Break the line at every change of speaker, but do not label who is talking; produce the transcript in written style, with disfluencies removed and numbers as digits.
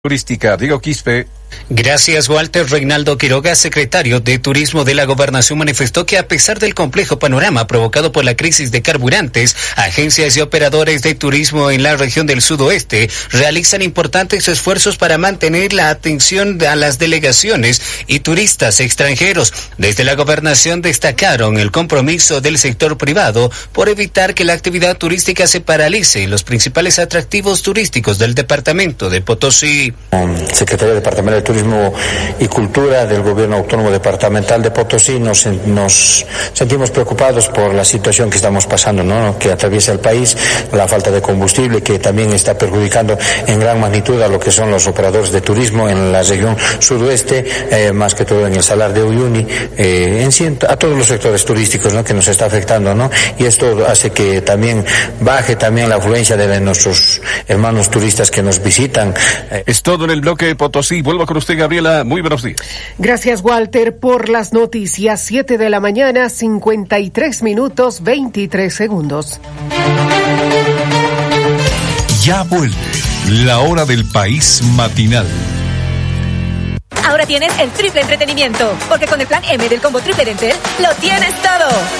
Turística. Diego Quispe.
Gracias, Walter. Reinaldo Quiroga, secretario de Turismo de la Gobernación, manifestó que a pesar del complejo panorama provocado por la crisis de carburantes, agencias y operadores de turismo en la región del sudoeste realizan importantes esfuerzos para mantener la atención a las delegaciones y turistas extranjeros. Desde la Gobernación destacaron el compromiso del sector privado por evitar que la actividad turística se paralice en los principales atractivos turísticos del departamento de Potosí.
Secretaría Departamental de Turismo y Cultura del Gobierno Autónomo Departamental de Potosí nos sentimos preocupados por la situación que estamos pasando, ¿no? Que atraviesa el país, la falta de combustible que también está perjudicando en gran magnitud a lo que son los operadores de turismo en la región sudoeste, más que todo en el Salar de Uyuni, en sí, a todos los sectores turísticos, ¿no? Que nos está afectando, ¿no? Y esto hace que también baje también la afluencia de nuestros hermanos turistas que nos visitan.
Es todo en el bloque Potosí. Vuelvo con usted, Gabriela. Muy buenos días.
Gracias, Walter, por las noticias. 7 de la mañana, 53 minutos, 23 segundos.
Ya vuelve la hora del país matinal.
Ahora tienes el triple entretenimiento, porque con el plan M del combo triple de Entel lo tienes todo.